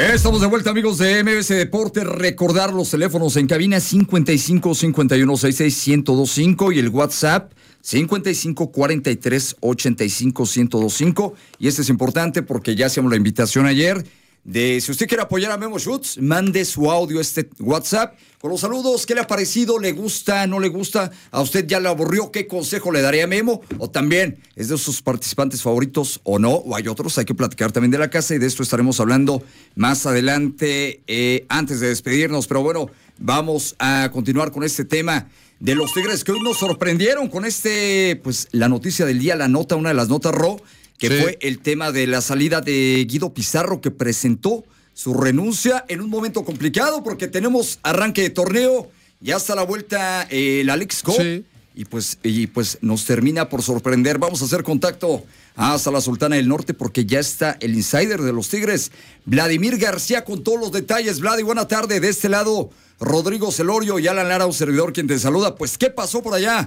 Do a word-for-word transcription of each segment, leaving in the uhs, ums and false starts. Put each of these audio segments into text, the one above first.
Estamos de vuelta, amigos de M B C Deportes. Recordar los teléfonos en cabina cincuenta y cinco, cincuenta y uno, sesenta y seis, ciento veinticinco y el WhatsApp cincuenta y cinco, cuarenta y tres, ochenta y cinco, ciento veinticinco. Y este es importante porque ya hacíamos la invitación ayer de si usted quiere apoyar a Memo Schutz, mande su audio a este WhatsApp con los saludos. ¿Qué le ha parecido? ¿Le gusta? ¿No le gusta? ¿A usted ya le aburrió? ¿Qué consejo le daría a Memo? O también, ¿es de sus participantes favoritos o no? O hay otros, hay que platicar también de la casa y de esto estaremos hablando más adelante, eh, antes de despedirnos. Pero bueno, vamos a continuar con este tema de los Tigres que hoy nos sorprendieron con este, pues la noticia del día, la nota, una de las notas Ro, que sí. Fue el tema de la salida de Guido Pizarro, que presentó su renuncia en un momento complicado porque tenemos arranque de torneo, ya está a la vuelta eh, el Alex Go, sí. y, pues, y pues nos termina por sorprender. Vamos a hacer contacto hasta la Sultana del Norte porque ya está el insider de los Tigres, Vladimir García, con todos los detalles. Vladi, buena tarde. De este lado, Rodrigo Celorio y Alan Lara, un servidor quien te saluda. Pues, ¿qué pasó por allá?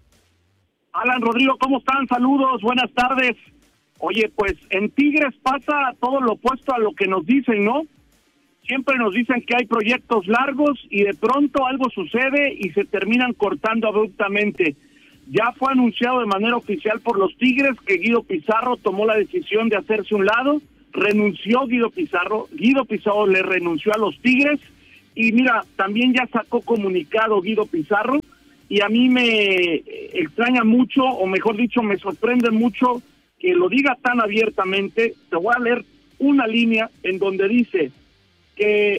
Alan, Rodrigo, ¿cómo están? Saludos, buenas tardes. Oye, pues en Tigres pasa todo lo opuesto a lo que nos dicen, ¿no? Siempre nos dicen que hay proyectos largos y de pronto algo sucede y se terminan cortando abruptamente. Ya fue anunciado de manera oficial por los Tigres que Guido Pizarro tomó la decisión de hacerse un lado, renunció Guido Pizarro, Guido Pizarro le renunció a los Tigres y mira, también ya sacó comunicado Guido Pizarro y a mí me extraña mucho, o mejor dicho, me sorprende mucho que lo diga tan abiertamente. Te voy a leer una línea en donde dice que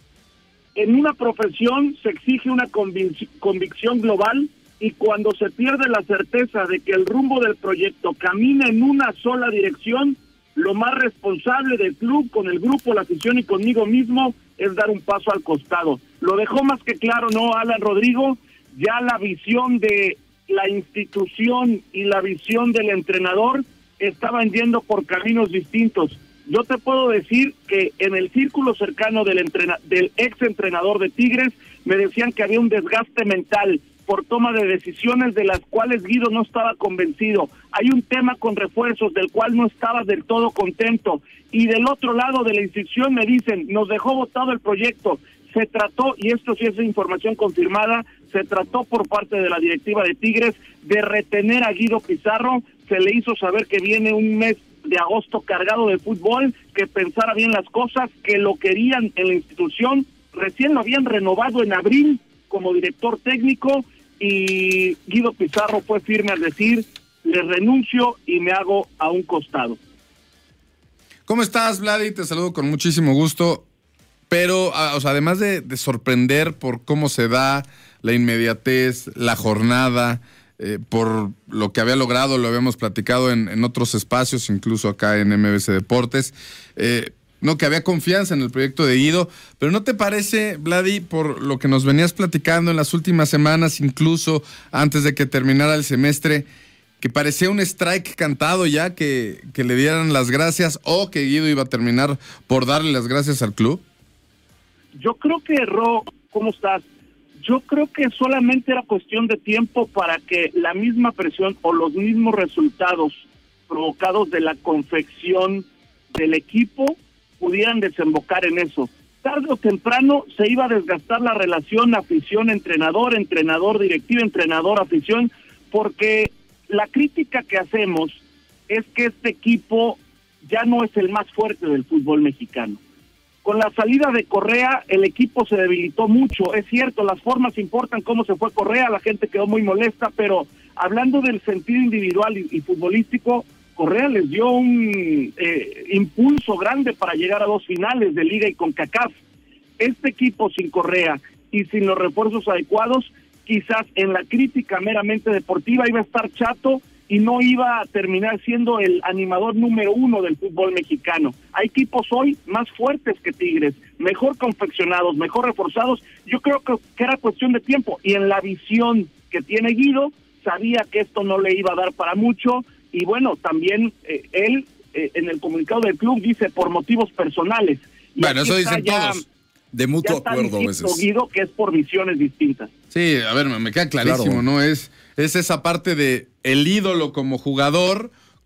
en una profesión se exige una convic- convicción global y cuando se pierde la certeza de que el rumbo del proyecto camina en una sola dirección, lo más responsable del club, con el grupo, la afición y conmigo mismo, es dar un paso al costado. Lo dejó más que claro, ¿no, Alan, Rodrigo? Ya la visión de la institución y la visión del entrenador estaban yendo por caminos distintos. Yo te puedo decir que en el círculo cercano del, entrena- del ex entrenador de Tigres me decían que había un desgaste mental por toma de decisiones de las cuales Guido no estaba convencido. Hay un tema con refuerzos del cual no estaba del todo contento. Y del otro lado de la institución me dicen, nos dejó botado el proyecto. Se trató, y esto sí es información confirmada, se trató por parte de la directiva de Tigres de retener a Guido Pizarro. Se le hizo saber que viene un mes de agosto cargado de fútbol, que pensara bien las cosas, que lo querían en la institución. Recién lo habían renovado en abril como director técnico y Guido Pizarro fue firme al decir, le renuncio y me hago a un costado. ¿Cómo estás, Vladi? Te saludo con muchísimo gusto. Pero, o sea, además de, de sorprender por cómo se da la inmediatez, la jornada, eh, por lo que había logrado, lo habíamos platicado en, en otros espacios, incluso acá en M B C Deportes, eh, no, que había confianza en el proyecto de Guido, pero ¿no te parece, Vladi, por lo que nos venías platicando en las últimas semanas, incluso antes de que terminara el semestre, que parecía un strike cantado ya, que, que le dieran las gracias o que Guido iba a terminar por darle las gracias al club? Yo creo que, Ro, ¿cómo estás? Yo creo que solamente era cuestión de tiempo para que la misma presión o los mismos resultados provocados de la confección del equipo pudieran desembocar en eso. Tarde o temprano se iba a desgastar la relación afición-entrenador, entrenador-directiva, entrenador-afición, porque la crítica que hacemos es que este equipo ya no es el más fuerte del fútbol mexicano. Con la salida de Correa, el equipo se debilitó mucho. Es cierto, las formas importan, cómo se fue Correa, la gente quedó muy molesta, pero hablando del sentido individual y, y futbolístico, Correa les dio un eh, impulso grande para llegar a dos finales de Liga y CONCACAF. Este equipo sin Correa y sin los refuerzos adecuados, quizás en la crítica meramente deportiva iba a estar chato y no iba a terminar siendo el animador número uno del fútbol mexicano. Hay equipos hoy más fuertes que Tigres, mejor confeccionados, mejor reforzados. Yo creo que, que era cuestión de tiempo. Y en la visión que tiene Guido, sabía que esto no le iba a dar para mucho. Y bueno, también eh, él eh, en el comunicado del club dice por motivos personales. Y bueno, eso dicen ya, todos. De mutuo ya está acuerdo a veces. Guido, que es por visiones distintas. Sí, a ver, me, me queda clarísimo, Claro. ¿no? Es, es esa parte de el ídolo como jugador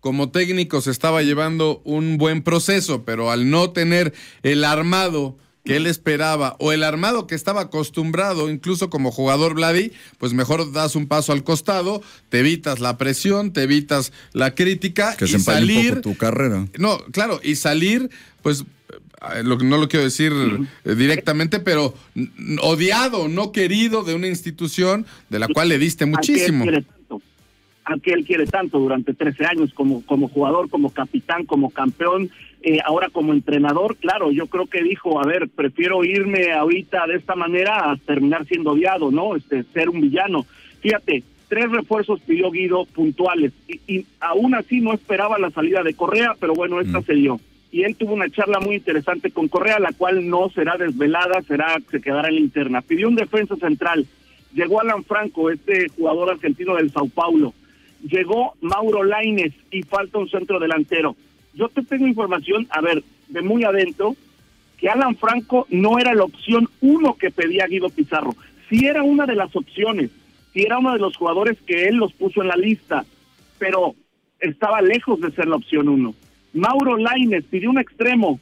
como técnico se estaba llevando un buen proceso, pero al no tener el armado que él esperaba o el armado que estaba acostumbrado, incluso como jugador, Vladi, pues mejor das un paso al costado, te evitas la presión, te evitas la crítica que y se salir un poco tu carrera. No, claro, y salir, pues lo, no lo quiero decir eh, directamente, pero n- odiado, no querido de una institución de la cual le diste muchísimo. Al que él quiere tanto, al que él quiere tanto durante trece años como, como jugador, como capitán, como campeón, eh, ahora como entrenador, claro, yo creo que dijo, a ver, prefiero irme ahorita de esta manera a terminar siendo odiado, ¿no? Este, ser un villano. Fíjate, tres refuerzos pidió Guido puntuales y, y aún así no esperaba la salida de Correa, pero bueno, esta mm. se dio. Y él tuvo una charla muy interesante con Correa, la cual no será desvelada, será se quedará en la interna. Pidió un defensa central, llegó Alan Franco, este jugador argentino del Sao Paulo, llegó Mauro Lainez y falta un centro delantero. Yo te tengo información, a ver, de muy adentro, que Alan Franco no era la opción uno que pedía Guido Pizarro, sí era una de las opciones, sí era uno de los jugadores que él los puso en la lista, pero estaba lejos de ser la opción uno. Mauro Lainez pidió un extremo,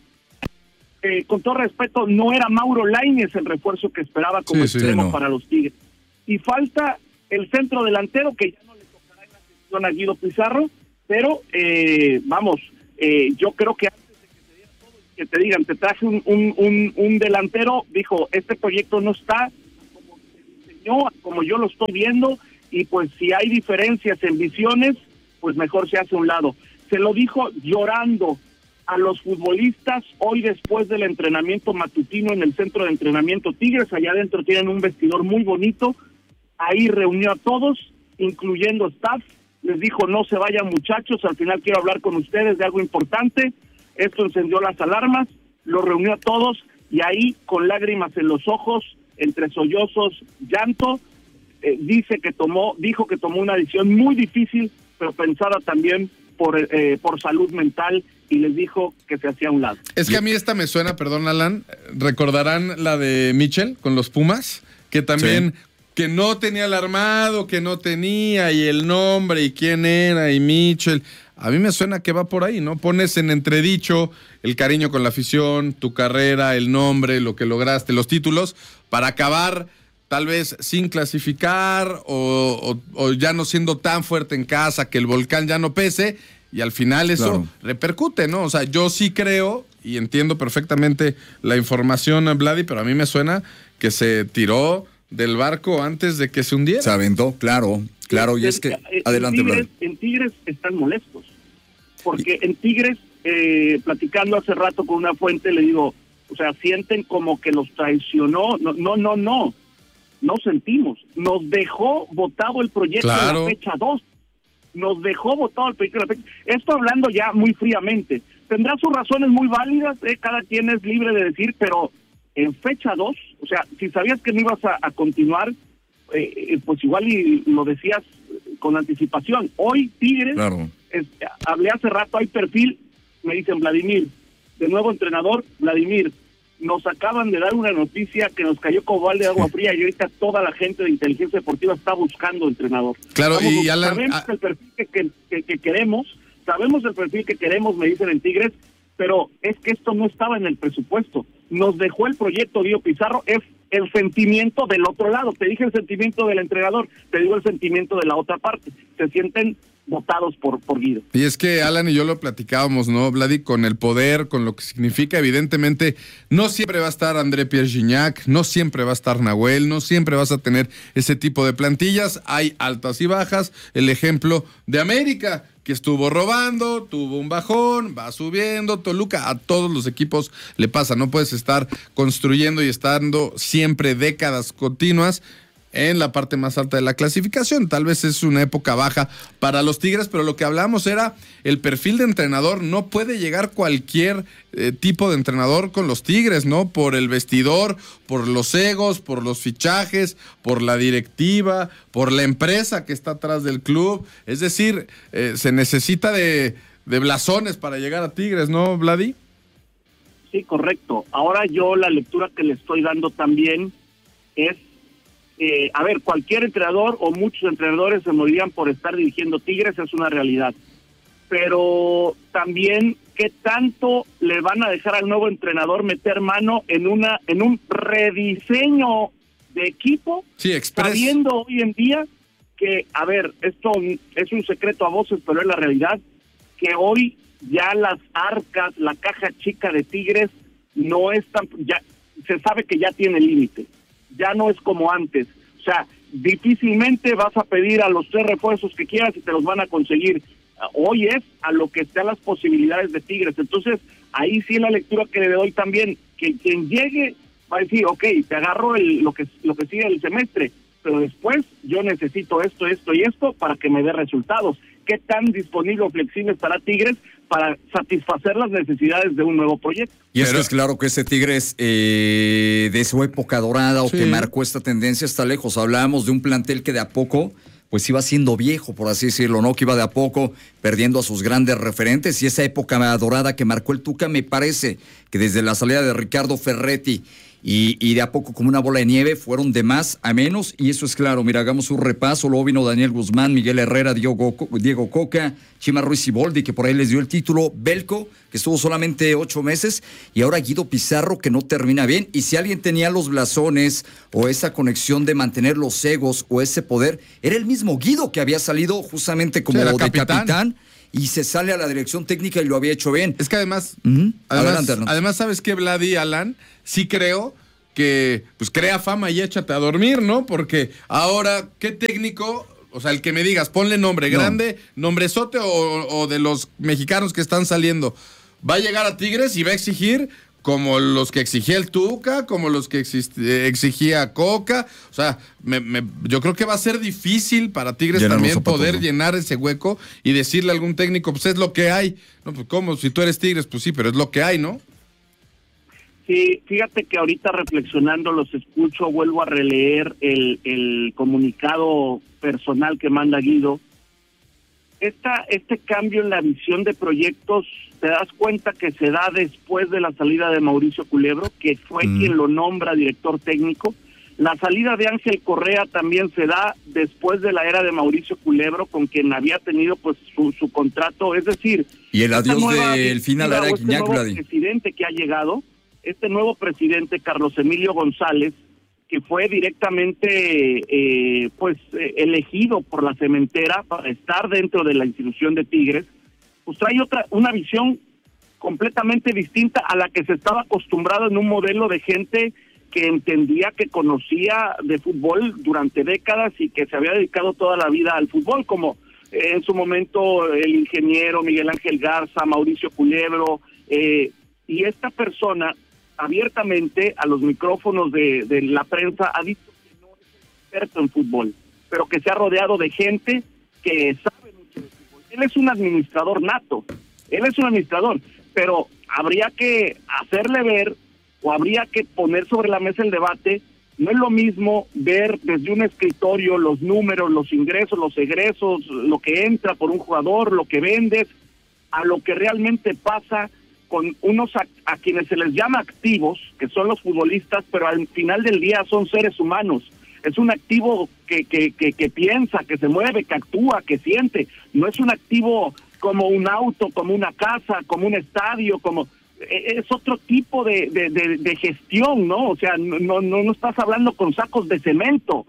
eh, con todo respeto, no era Mauro Lainez el refuerzo que esperaba como sí, extremo sí, no. para los Tigres. Y falta el centro delantero, que ya no le tocará en la gestión a Guido Pizarro, pero eh, vamos, eh, yo creo que antes de que te diera todo, que te digan, te traje un, un, un, un delantero, dijo, este proyecto no está como se diseñó, como yo lo estoy viendo, y pues si hay diferencias en visiones, pues mejor se hace a un lado. Se lo dijo llorando a los futbolistas hoy después del entrenamiento matutino en el centro de entrenamiento Tigres. Allá adentro tienen un vestidor muy bonito. Ahí reunió a todos, incluyendo staff. Les dijo, no se vayan muchachos, al final quiero hablar con ustedes de algo importante. Esto encendió las alarmas, lo reunió a todos y ahí con lágrimas en los ojos, entre sollozos, llanto, eh, dice que tomó, dijo que tomó una decisión muy difícil, pero pensada también por eh, por salud mental, y les dijo que se hacía a un lado. Es que a mí esta me suena, perdón, Alan, recordarán la de Mitchell con los Pumas, que también, sí. que no tenía el armado, que no tenía, y el nombre, y quién era, y Mitchell. A mí me suena que va por ahí, ¿no? Pones en entredicho el cariño con la afición, tu carrera, el nombre, lo que lograste, los títulos, para acabar tal vez sin clasificar o, o, o ya no siendo tan fuerte en casa, que el volcán ya no pese, y al final eso claro. repercute, ¿no? O sea, yo sí creo y entiendo perfectamente la información, Vladi, pero a mí me suena que se tiró del barco antes de que se hundiera. Se aventó, claro, claro, y es que... En adelante, Tigres, Vladi. En Tigres están molestos, porque en Tigres, eh, platicando hace rato con una fuente, le digo, o sea, sienten como que los traicionó, no, no, no, no. No sentimos, nos dejó votado el proyecto claro. de la fecha dos, nos dejó votado el proyecto de la fecha, esto hablando ya muy fríamente, tendrá sus razones muy válidas, eh, cada quien es libre de decir, pero en fecha dos, o sea, si sabías que no ibas a, a continuar, eh, pues igual y lo decías con anticipación. Hoy Tigres, claro. es, hablé hace rato, hay perfil, me dicen Vladimir, de nuevo entrenador, Vladimir, nos acaban de dar una noticia que nos cayó como balde de agua fría y ahorita toda la gente de inteligencia deportiva está buscando entrenador. Claro, Vamos, y Alan, sabemos a... el perfil que, que, que, que queremos, sabemos el perfil que queremos, me dicen en Tigres, pero es que esto no estaba en el presupuesto. Nos dejó el proyecto Guido Pizarro, es el sentimiento del otro lado. Te dije el sentimiento del entrenador, te digo el sentimiento de la otra parte. Se sienten votados por, por Guido. Y es que Alan y yo lo platicábamos, ¿no, Vladi? Con el poder, con lo que significa, evidentemente, no siempre va a estar André Pierre Gignac, no siempre va a estar Nahuel, no siempre vas a tener ese tipo de plantillas, hay altas y bajas. El ejemplo de América, que estuvo robando, tuvo un bajón, va subiendo. Toluca, a todos los equipos le pasa, no puedes estar construyendo y estando siempre décadas continuas en la parte más alta de la clasificación. Tal vez es una época baja para los Tigres, pero lo que hablamos era el perfil de entrenador. No puede llegar cualquier eh, tipo de entrenador con los Tigres, ¿no? Por el vestidor, por los egos, por los fichajes, por la directiva, por la empresa que está atrás del club. Es decir, eh, se necesita de, de blasones para llegar a Tigres, ¿no, Vladi? Sí, correcto. Ahora yo la lectura que le estoy dando también es Eh, a ver, cualquier entrenador o muchos entrenadores se morirían por estar dirigiendo Tigres, es una realidad. pero también qué tanto le van a dejar al nuevo entrenador meter mano en una en un rediseño de equipo, sí, express. Sabiendo hoy en día que, a ver, esto es un secreto a voces, pero es la realidad, que hoy ya las arcas, la caja chica de Tigres no es tan, ya se sabe que ya tiene límite, ya no es como antes, o sea, difícilmente vas a pedir a los tres refuerzos que quieras y te los van a conseguir. Hoy es a lo que están las posibilidades de Tigres. Entonces, ahí sí la lectura que le doy también, que quien llegue va a decir, ok, te agarro el, lo que lo que sigue el semestre, pero después yo necesito esto, esto y esto para que me dé resultados. ¿Qué tan disponible o flexible estará Tigres para satisfacer las necesidades de un nuevo proyecto? Y es que es claro que ese Tigres eh, de su época dorada o sí. que marcó esta tendencia está lejos. Hablábamos de un plantel que de a poco pues iba siendo viejo, por así decirlo, ¿no? Que iba de a poco perdiendo a sus grandes referentes, y esa época dorada que marcó el Tuca, me parece que desde la salida de Ricardo Ferretti y, y de a poco como una bola de nieve fueron de más a menos, y eso es claro. Mira, hagamos un repaso. Luego vino Daniel Guzmán, Miguel Herrera, Diego, Diego Coca, Chima Ruiz Siboldi, que por ahí les dio el título, Belko, que estuvo solamente ocho meses, y ahora Guido Pizarro, que no termina bien. Y si alguien tenía los blasones o esa conexión de mantener los egos o ese poder, era el mismo Guido, que había salido justamente como sí, de capitán. capitán y se sale a la dirección técnica y lo había hecho bien. Es que además, uh-huh. además, Adelante, Arnoldo. además, ¿sabes qué, Vladi, Alan? Sí creo que pues crea fama y échate a dormir, ¿no? Porque ahora, ¿qué técnico? O sea, el que me digas, ponle nombre no. grande, nombrezote o, o de los mexicanos que están saliendo, va a llegar a Tigres y va a exigir como los que exigía el Tuca, como los que existe, exigía Coca. O sea, me, me, yo creo que va a ser difícil para Tigres Llenar también poder llenar ese hueco y decirle a algún técnico, pues es lo que hay. No, pues ¿cómo? Si tú eres Tigres, pues sí, pero es lo que hay, ¿no? Sí, fíjate que ahorita reflexionando los escucho, vuelvo a releer el, el comunicado personal que manda Guido. Esta, este cambio en la visión de proyectos, te das cuenta que se da después de la salida de Mauricio Culebro, que fue mm. quien lo nombra director técnico. La salida de Ángel Correa también se da después de la era de Mauricio Culebro, con quien había tenido pues su, su contrato, es decir... Y el adiós del final era este nuevo presidente que ha llegado, este nuevo presidente, Carlos Emilio González, que fue directamente eh, pues eh, elegido por la cementera para estar dentro de la institución de Tigres, pues trae otra una visión completamente distinta a la que se estaba acostumbrado en un modelo de gente que entendía, que conocía de fútbol durante décadas y que se había dedicado toda la vida al fútbol, como eh, en su momento el ingeniero Miguel Ángel Garza, Mauricio Culebro, eh, y esta persona abiertamente a los micrófonos de, de la prensa ha dicho que no es experto en fútbol, pero que se ha rodeado de gente que sabe mucho de fútbol. Él es un administrador nato, él es un administrador, pero habría que hacerle ver o habría que poner sobre la mesa el debate. No es lo mismo ver desde un escritorio los números, los ingresos, los egresos, lo que entra por un jugador, lo que vendes, a lo que realmente pasa con unos a, a quienes se les llama activos, que son los futbolistas, pero al final del día son seres humanos. Es un activo que, que, que, que piensa, que se mueve, que actúa, que siente. No es un activo como un auto, como una casa, como un estadio, como... Es otro tipo de, de, de, de gestión, ¿no? O sea, no, no, no estás hablando con sacos de cemento.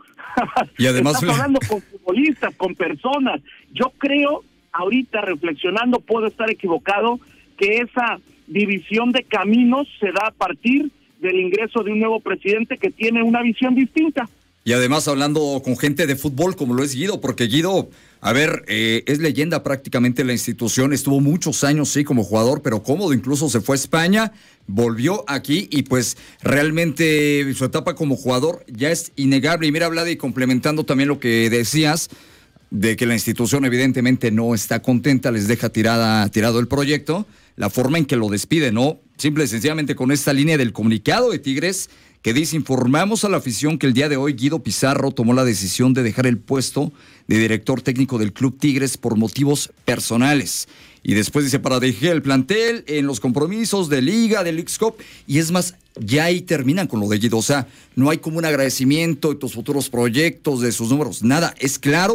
Y además... estás hablando con futbolistas, con personas. Yo creo, ahorita reflexionando, puedo estar equivocado, que esa división de caminos se da a partir del ingreso de un nuevo presidente que tiene una visión distinta. Y además hablando con gente de fútbol como lo es Guido, porque Guido, a ver, eh, es leyenda prácticamente en la institución, estuvo muchos años, sí, como jugador, pero cómodo, incluso se fue a España, volvió aquí y pues realmente su etapa como jugador ya es innegable. Y mira, Vladi, complementando también lo que decías, de que la institución evidentemente no está contenta, les deja tirada, tirado el proyecto, la forma en que lo despide, ¿no? Simple y sencillamente con esta línea del comunicado de Tigres que dice: informamos a la afición que el día de hoy Guido Pizarro tomó la decisión de dejar el puesto de director técnico del Club Tigres por motivos personales. Y después dice, para dirigir el plantel en los compromisos de Liga, del Leagues Cup, y es más, ya ahí terminan con lo de Guido. O sea, no hay como un agradecimiento de tus futuros proyectos, de sus números, nada. Es claro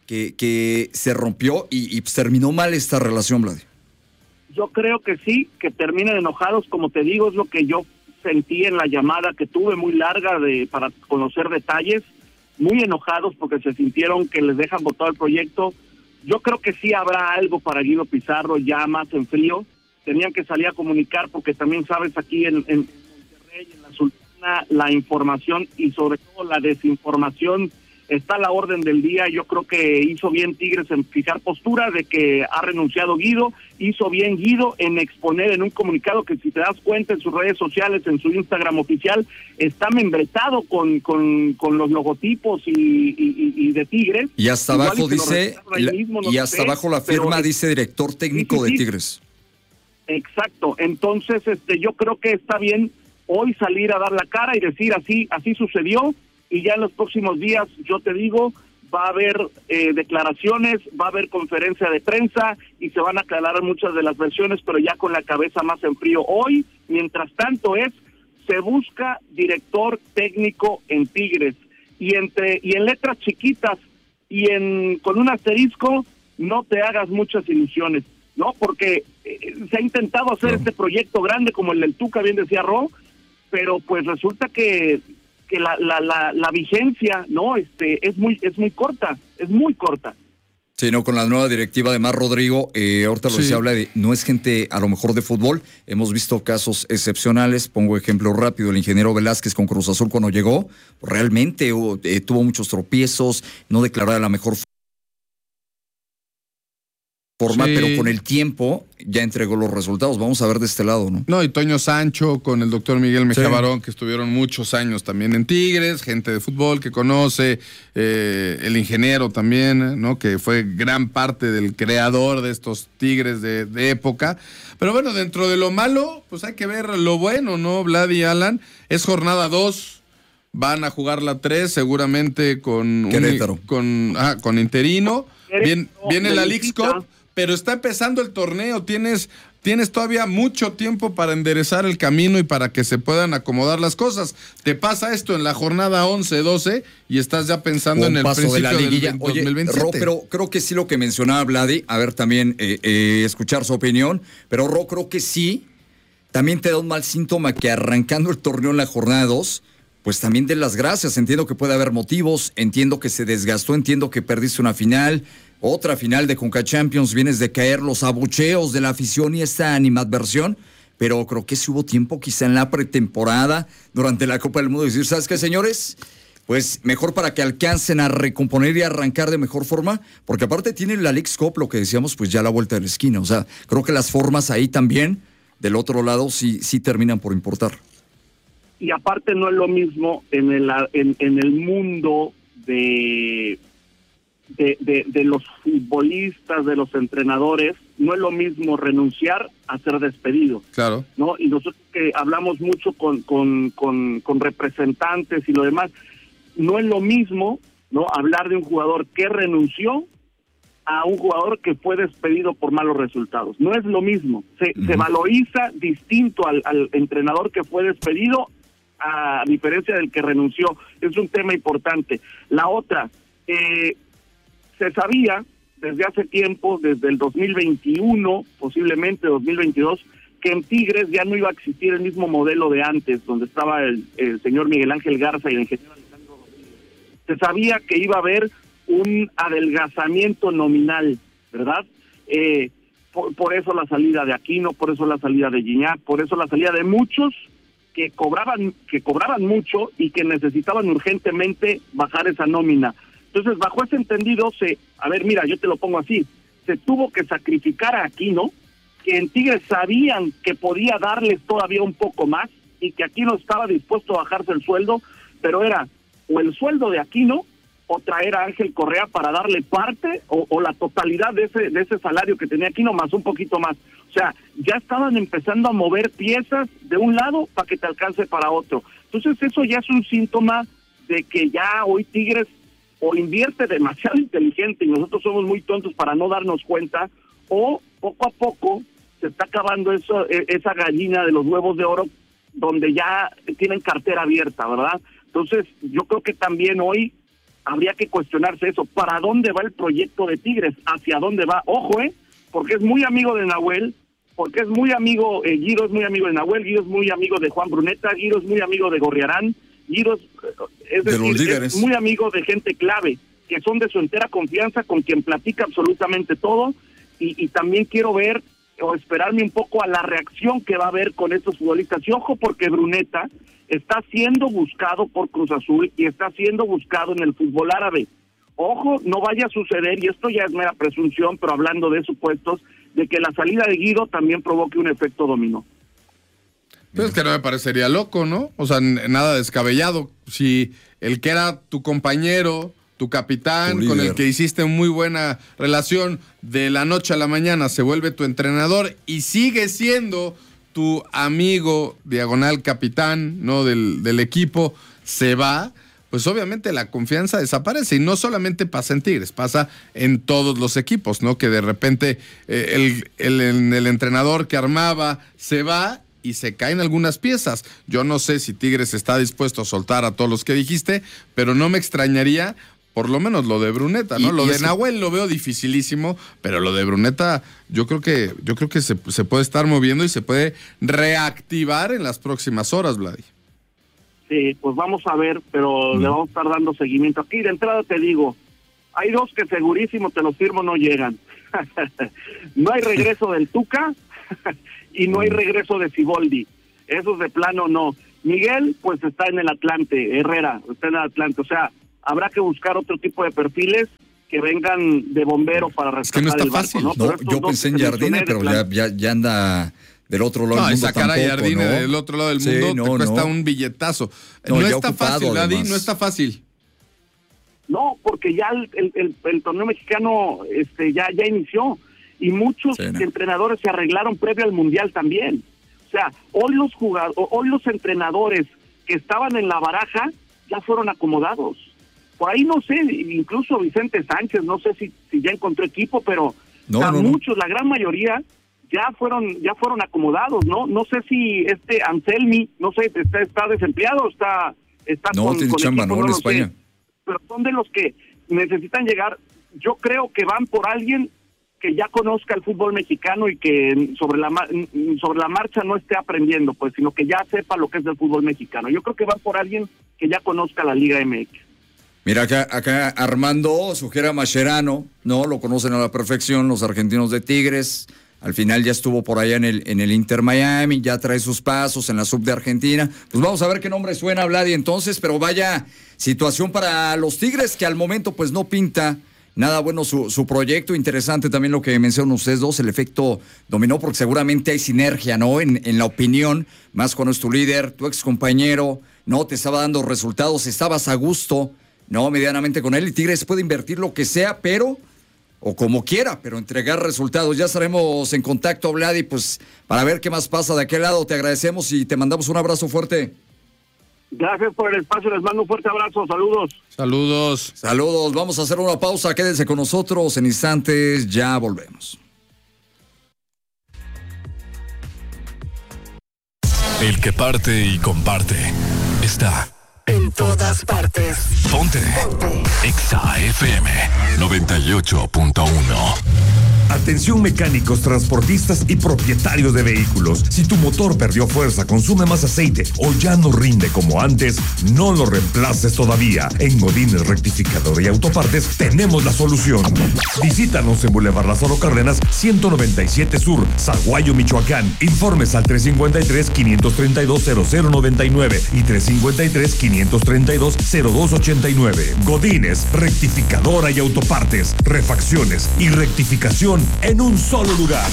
que, que se rompió y, y pues, terminó mal esta relación, Vlad? Yo creo que sí, que terminen enojados, como te digo, es lo que yo sentí en la llamada que tuve muy larga de para conocer detalles, muy enojados porque se sintieron que les dejan botado el proyecto. Yo creo que sí habrá algo para Guido Pizarro ya más en frío. Tenían que salir a comunicar porque también sabes aquí en, en Monterrey, en la Sultana, la información y sobre todo la desinformación está a la orden del día. Yo creo que hizo bien Tigres en fijar postura de que ha renunciado Guido, hizo bien Guido en exponer en un comunicado que, si te das cuenta, en sus redes sociales, en su Instagram oficial, está membretado con, con, con los logotipos y, y, y de Tigres. Y hasta Igual abajo y dice, la, mismo, no y hasta sé, abajo la firma pero, dice director técnico sí, sí, de Tigres. Exacto, entonces este yo creo que está bien hoy salir a dar la cara y decir así, así sucedió. Y ya en los próximos días, yo te digo, va a haber eh, declaraciones, va a haber conferencia de prensa y se van a aclarar muchas de las versiones, pero ya con la cabeza más en frío. Hoy, mientras tanto, es se busca director técnico en Tigres y entre y en letras chiquitas y en con un asterisco, no te hagas muchas ilusiones, ¿no? Porque eh, se ha intentado hacer no. este proyecto grande como el del Tuca, bien decía Ro, pero pues resulta que que la, la, la, la vigencia, ¿no? Este, es muy, es muy corta, es muy corta. Sí, no, con la nueva directiva, además, Rodrigo, eh, ahorita lo sí. se habla de, no es gente a lo mejor de fútbol, hemos visto casos excepcionales, pongo ejemplo rápido, el ingeniero Velázquez con Cruz Azul cuando llegó, realmente eh, tuvo muchos tropiezos, no declaró de la mejor forma, sí. pero con el tiempo ya entregó los resultados. Vamos a ver de este lado, ¿no? No, y Toño Sancho con el doctor Miguel Mejía sí. Barón, que estuvieron muchos años también en Tigres, gente de fútbol que conoce, eh, el ingeniero también, ¿no? Que fue gran parte del creador de estos Tigres de, de época. Pero bueno, dentro de lo malo, pues hay que ver lo bueno, ¿no, Vlad y Alan? Es jornada dos, van a jugar la tres, seguramente con Querétaro. Un, con, ah, con interino. Bien, viene la Leagues Cup. Pero está empezando el torneo, tienes, tienes todavía mucho tiempo para enderezar el camino y para que se puedan acomodar las cosas. Te pasa esto en la jornada once doce y estás ya pensando Un en el paso principio de la liguilla. del Oye, dos mil veintisiete. Ro, pero creo que sí lo que mencionaba Vladi, a ver también eh, eh, escuchar su opinión, pero Ro, creo que sí, también te da un mal síntoma que arrancando el torneo en la jornada dos, pues también de las gracias. Entiendo que puede haber motivos, entiendo que se desgastó, entiendo que perdiste una final, otra final de Conca Champions, vienes de caer los abucheos de la afición y esta animadversión, pero creo que sí hubo tiempo quizá en la pretemporada, durante la Copa del Mundo, decir, ¿sabes qué, señores? Pues mejor para que alcancen a recomponer y arrancar de mejor forma, porque aparte tienen la Leagues Cup, lo que decíamos, pues ya a la vuelta de la esquina. O sea, creo que las formas ahí también, del otro lado, sí, sí terminan por importar. Y aparte no es lo mismo en el, en, en el mundo de... De, de, de los futbolistas, de los entrenadores, no es lo mismo renunciar a ser despedido. Claro. ¿No? Y nosotros que hablamos mucho con, con, con, con representantes y lo demás, no es lo mismo, ¿no?, hablar de un jugador que renunció a un jugador que fue despedido por malos resultados. No es lo mismo. Se, uh-huh. se valoriza distinto al, al entrenador que fue despedido a diferencia del que renunció. Es un tema importante. La otra, eh, se sabía desde hace tiempo, desde el dos mil veintiuno, posiblemente dos mil veintidós, que en Tigres ya no iba a existir el mismo modelo de antes, donde estaba el, el señor Miguel Ángel Garza y el ingeniero Alejandro Rodríguez. Se sabía que iba a haber un adelgazamiento nominal, ¿verdad? Eh, por, por eso la salida de Aquino, por eso la salida de Gignac, por eso la salida de muchos que cobraban, que cobraban mucho y que necesitaban urgentemente bajar esa nómina. Entonces, bajo ese entendido, se, a ver, mira, yo te lo pongo así, se tuvo que sacrificar a Aquino, que en Tigres sabían que podía darles todavía un poco más y que Aquino estaba dispuesto a bajarse el sueldo, pero era o el sueldo de Aquino o traer a Ángel Correa para darle parte o, o la totalidad de ese de ese salario que tenía Aquino más un poquito más. O sea, ya estaban empezando a mover piezas de un lado para que te alcance para otro. Entonces, eso ya es un síntoma de que ya hoy Tigres o invierte demasiado inteligente y nosotros somos muy tontos para no darnos cuenta, o poco a poco se está acabando eso, esa gallina de los huevos de oro donde ya tienen cartera abierta, ¿verdad? Entonces yo creo que también hoy habría que cuestionarse eso. ¿Para dónde va el proyecto de Tigres? ¿Hacia dónde va? Ojo, ¿eh? Porque es muy amigo de Nahuel, porque es muy amigo, eh, Guido es muy amigo de Nahuel, Guido es muy amigo de Juan Bruneta, Guido es muy amigo de Gorriarán, Guido es, es de decir, los líderes. Es muy amigo de gente clave, que son de su entera confianza, con quien platica absolutamente todo, y, y también quiero ver o esperarme un poco a la reacción que va a haber con estos futbolistas. Y ojo, porque Bruneta está siendo buscado por Cruz Azul y está siendo buscado en el fútbol árabe. Ojo, no vaya a suceder, y esto ya es mera presunción, pero hablando de supuestos, de que la salida de Guido también provoque un efecto dominó. Pues es que no me parecería loco, ¿no? O sea, n- nada descabellado. Si el que era tu compañero, tu capitán, Tu con líder. el que hiciste muy buena relación, de la noche a la mañana se vuelve tu entrenador y sigue siendo tu amigo, diagonal capitán, ¿no? Del, del equipo, se va, pues obviamente la confianza desaparece. Y no solamente pasa en Tigres, pasa en todos los equipos, ¿no? Que de repente eh, el, el, el, el entrenador que armaba se va y se caen algunas piezas. Yo no sé si Tigres está dispuesto a soltar a todos los que dijiste, pero no me extrañaría, por lo menos lo de Bruneta, ¿no? Y- lo y de es- Nahuel lo veo dificilísimo, pero lo de Bruneta yo creo que yo creo que se, se puede estar moviendo y se puede reactivar en las próximas horas, Vladi. Sí, pues vamos a ver, pero Mm. le vamos a estar dando seguimiento. Aquí de entrada te digo, hay dos que segurísimo, te los firmo, no llegan. No hay regreso del Tuca y no hay regreso de Siboldi. Esos de plano no. Miguel, pues está en el Atlante, Herrera, está en el Atlante. O sea, habrá que buscar otro tipo de perfiles que vengan de bombero para Es que no rescatar está el barco, fácil. ¿no? No, Pero estos yo dos pensé que en te Jardine, mencioné, pero de ya, plano- ya, ya anda del otro lado No, del y mundo sacar a tampoco, Jardine ¿no? del otro lado del Sí, mundo no, te cuesta no. un billetazo. No, No, ya está ocupado, fácil, Vladi, además. no está fácil. No, porque ya el, el, el, el torneo mexicano este ya ya inició y muchos Sí, ¿no? entrenadores se arreglaron previo al mundial también. O sea, hoy los jugadores, hoy los entrenadores que estaban en la baraja ya fueron acomodados. Por ahí no sé, incluso Vicente Sánchez, no sé si, si ya encontró equipo, pero No, o sea, no, no. muchos, la gran mayoría ya fueron ya fueron acomodados, ¿no? No sé si este Anselmi, no sé, está, está desempleado, está está No, con, tiene con chamba, equipo, ¿no? En lo sé. España. Pero son de los que necesitan llegar. Yo creo que van por alguien que ya conozca el fútbol mexicano y que sobre la ma- sobre la marcha no esté aprendiendo, pues, sino que ya sepa lo que es el fútbol mexicano. Yo creo que van por alguien que ya conozca la Liga M X. Mira, acá, acá Armando sugiere a Mascherano, ¿no? Lo conocen a la perfección los argentinos de Tigres. Al final ya estuvo por allá en el, en el Inter Miami, ya trae sus pasos en la sub de Argentina. Pues vamos a ver qué nombre suena, Vladi, entonces, pero vaya situación para los Tigres, que al momento pues no pinta nada bueno su, su proyecto. Interesante también lo que mencionan ustedes dos, el efecto dominó, porque seguramente hay sinergia, ¿no? En, en la opinión, más cuando es tu líder, tu ex compañero, ¿no? Te estaba dando resultados, estabas a gusto, ¿no? Medianamente con él, y Tigres puede invertir lo que sea, pero, o como quiera, pero entregar resultados. Ya estaremos en contacto, Vladi, pues para ver qué más pasa de aquel lado. Te agradecemos y te mandamos un abrazo fuerte. Gracias por el espacio, les mando un fuerte abrazo, saludos. Saludos. Saludos, vamos a hacer una pausa, quédense con nosotros en instantes, ya volvemos. El que parte y comparte está en todas partes. Ponte. Exa F M noventa y ocho punto uno. Atención mecánicos, transportistas y propietarios de vehículos. Si tu motor perdió fuerza, consume más aceite o ya no rinde como antes, no lo reemplaces todavía. En Godínez Rectificador y Autopartes tenemos la solución. Visítanos en Boulevard Lázaro Cárdenas, ciento noventa y siete Sur, Zaguayo, Michoacán. Informes al tres cinco tres, quinientos treinta y dos, cero cero noventa y nueve y tres cinco tres, quinientos treinta y dos, cero dos ochenta y nueve. Godínez Rectificadora y Autopartes. Refacciones y rectificación en un solo lugar.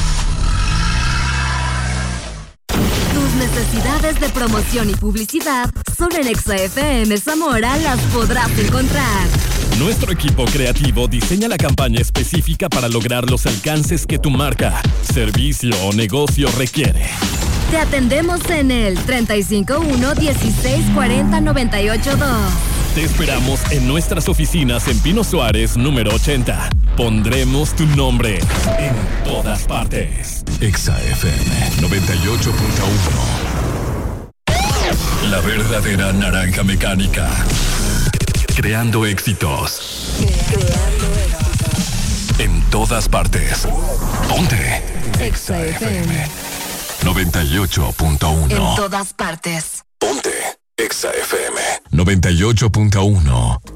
Tus necesidades de promoción y publicidad solo en Exa F M Zamora las podrás encontrar. Nuestro equipo creativo diseña la campaña específica para lograr los alcances que tu marca, servicio o negocio requiere. Te atendemos en el treinta y cinco uno, dieciséis cuarenta, noventa y ocho dos. Te esperamos en nuestras oficinas en Pino Suárez, número ochenta. Pondremos tu nombre en todas partes. Exa F M noventa y ocho punto uno. La verdadera naranja mecánica. Creando éxitos. Creando éxitos. En todas partes. Ponte. Exa F M. noventa y ocho punto uno. En todas partes. Ponte. Exa F M. noventa y ocho punto uno.